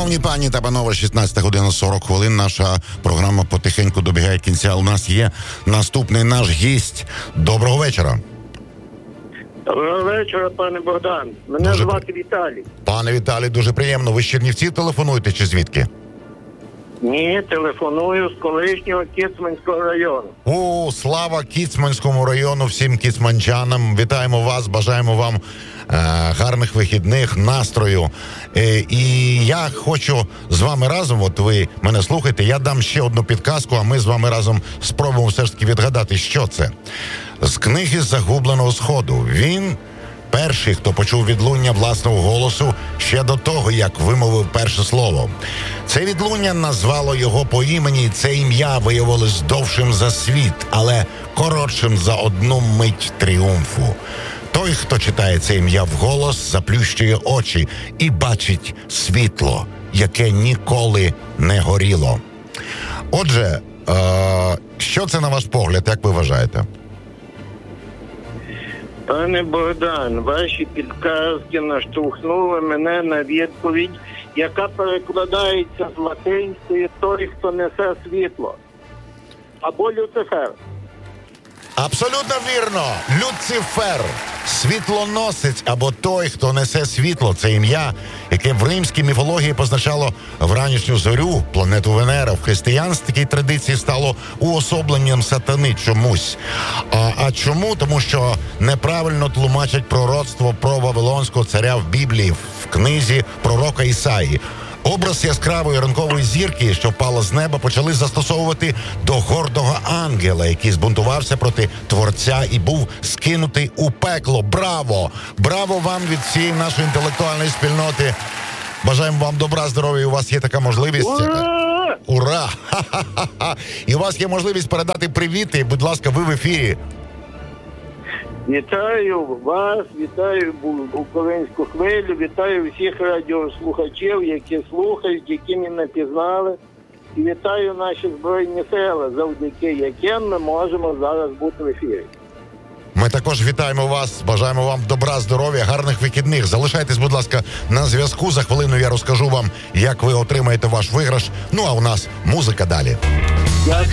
Шановні пані та панове, 16 година 40 хвилин. Наша програма потихеньку добігає кінця. У нас є наступний наш гість. Доброго вечора. Доброго вечора, пане Богдан. Мене звати Віталій. Пане Віталій, дуже приємно. Ви з Чернівців телефонуєте чи звідки? Ні, телефоную з колишнього Кіцманського району. О, слава Кіцманському району, всім кіцманчанам. Вітаємо вас, бажаємо вам гарних вихідних, настрою. І я хочу з вами разом, от ви мене слухаєте, я дам ще одну підказку, а ми з вами разом спробуємо все ж таки відгадати, що це. З книги «Загубленого Сходу». Він перший, хто почув відлуння власного голосу ще до того, як вимовив перше слово. Це відлуння назвало його по імені, і це ім'я виявилось довшим за світ, але коротшим за одну мить тріумфу. Той, хто читає це ім'я вголос, заплющує очі і бачить світло, яке ніколи не горіло. Отже, що це на ваш погляд, як ви вважаєте? Пане Богдан, ваші підказки наштовхнули мене на відповідь, яка перекладається з латинської «той, хто несе світло». Або Люцифер. Абсолютно вірно. Люцифер. Світлоносець або той, хто несе світло. Це ім'я, яке в римській міфології позначало вранішню зорю, планету Венера. В християнській традиції стало уособленням сатани чомусь. А чому? Тому що неправильно тлумачать пророцтво про Вавилонського царя в Біблії, в книзі пророка Ісаї. Образ яскравої ранкової зірки, що впала з неба, почали застосовувати до гордого ангела, який збунтувався проти Творця і був скинутий у пекло. Браво! Браво вам від всієї нашої інтелектуальної спільноти. Бажаємо вам добра, здоров'я, у вас є така можливість. Ура! Ура! Ха-ха-ха! І у вас є можливість передати привіти. Будь ласка, ви в ефірі. Вітаю вас, вітаю Буковинську хвилю, вітаю всіх радіослухачів, які слухають, які мене пізнали. І вітаю наші Збройні Сили, завдяки яким ми можемо зараз бути в ефірі. Ми також вітаємо вас, бажаємо вам добра, здоров'я, гарних вихідних. Залишайтесь, будь ласка, на зв'язку. За хвилину я розкажу вам, як ви отримаєте ваш виграш. Ну, а у нас музика далі.